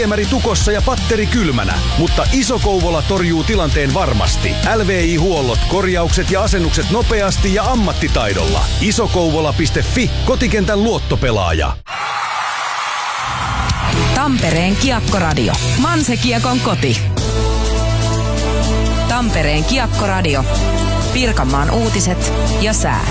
Viemäri tukossa ja patteri kylmänä, mutta Iso Kouvola torjuu tilanteen varmasti. LVI-huollot, korjaukset ja asennukset nopeasti ja ammattitaidolla. Isokouvola.fi, kotikentän luottopelaaja. Tampereen Kiekkoradio. Manse-Kiekon koti. Tampereen Kiekkoradio. Pirkanmaan uutiset ja sää.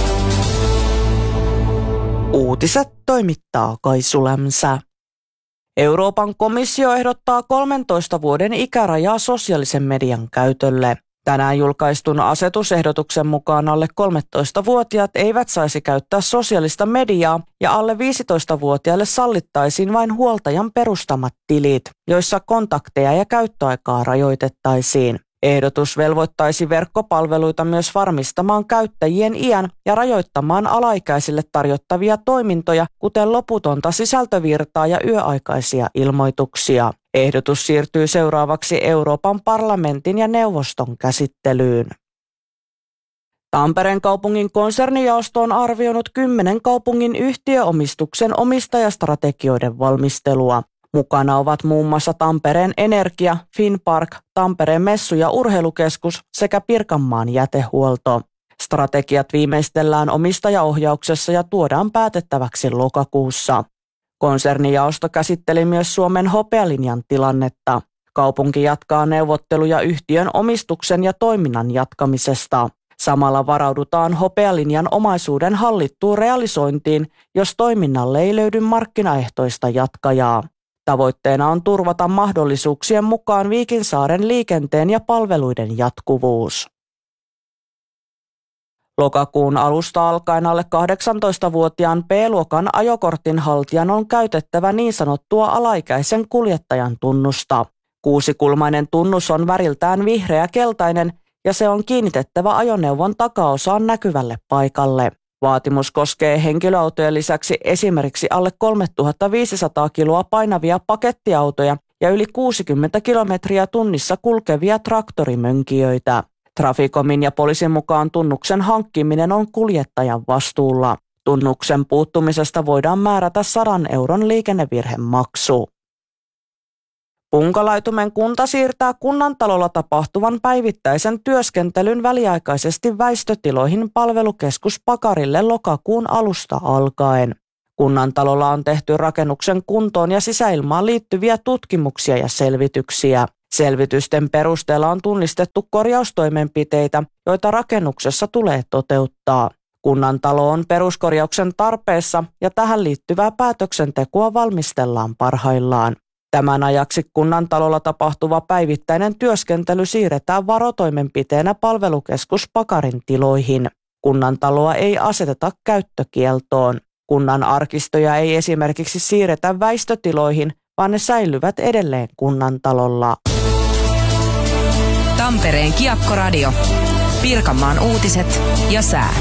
Uutiset toimittaa Kaisu Lämsä. Euroopan komissio ehdottaa 13 vuoden ikärajaa sosiaalisen median käytölle. Tänään julkaistun asetusehdotuksen mukaan alle 13-vuotiaat eivät saisi käyttää sosiaalista mediaa ja alle 15-vuotiaille sallittaisiin vain huoltajan perustamat tilit, joissa kontakteja ja käyttöaikaa rajoitettaisiin. Ehdotus velvoittaisi verkkopalveluita myös varmistamaan käyttäjien iän ja rajoittamaan alaikäisille tarjottavia toimintoja, kuten loputonta sisältövirtaa ja yöaikaisia ilmoituksia. Ehdotus siirtyy seuraavaksi Euroopan parlamentin ja neuvoston käsittelyyn. Tampereen kaupungin konsernijaosto on arvioinut 10 kaupungin yhtiöomistuksen omistajastrategioiden valmistelua. Mukana ovat muun muassa Tampereen Energia, Finnpark, Tampereen messu- ja urheilukeskus sekä Pirkanmaan jätehuolto. Strategiat viimeistellään omistajaohjauksessa ja tuodaan päätettäväksi lokakuussa. Konsernijaosto käsitteli myös Suomen hopealinjan tilannetta. Kaupunki jatkaa neuvotteluja yhtiön omistuksen ja toiminnan jatkamisesta. Samalla varaudutaan hopealinjan omaisuuden hallittuun realisointiin, jos toiminnalle ei löydy markkinaehtoista jatkajaa. Tavoitteena on turvata mahdollisuuksien mukaan Viikinsaaren liikenteen ja palveluiden jatkuvuus. Lokakuun alusta alkaen alle 18-vuotiaan B-luokan ajokortin haltijan on käytettävä niin sanottua alaikäisen kuljettajan tunnusta. 6-kulmainen tunnus on väriltään vihreä-keltainen ja se on kiinnitettävä ajoneuvon takaosaan näkyvälle paikalle. Vaatimus koskee henkilöautojen lisäksi esimerkiksi alle 3500 kiloa painavia pakettiautoja ja yli 60 kilometriä tunnissa kulkevia traktorimönkijöitä. Traficomin ja poliisin mukaan tunnuksen hankkiminen on kuljettajan vastuulla. Tunnuksen puuttumisesta voidaan määrätä 100 euron liikennevirhemaksu. Punkalaitumen kunta siirtää kunnantalolla tapahtuvan päivittäisen työskentelyn väliaikaisesti väistötiloihin palvelukeskus Pakarille lokakuun alusta alkaen. Kunnantalolla on tehty rakennuksen kuntoon ja sisäilmaan liittyviä tutkimuksia ja selvityksiä. Selvitysten perusteella on tunnistettu korjaustoimenpiteitä, joita rakennuksessa tulee toteuttaa. Kunnantalo on peruskorjauksen tarpeessa ja tähän liittyvää päätöksentekoa valmistellaan parhaillaan. Tämän ajaksi kunnantalolla tapahtuva päivittäinen työskentely siirretään varotoimenpiteenä palvelukeskus Pakarin tiloihin. Kunnantaloa ei aseteta käyttökieltoon. Kunnan arkistoja ei esimerkiksi siirretä väistötiloihin, vaan ne säilyvät edelleen kunnantalolla. Tampereen Kiekkoradio. Pirkanmaan uutiset ja sää.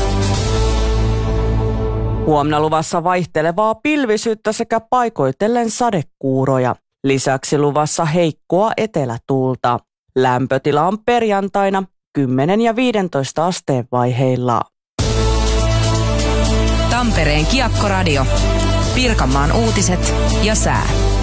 Huomenna luvassa vaihtelevaa pilvisyyttä sekä paikoitellen sadekuuroja. Lisäksi luvassa heikkoa etelätuulta. Lämpötila on perjantaina 10 ja 15 asteen vaiheilla. Tampereen Kiekkoradio. Pirkanmaan uutiset ja sää.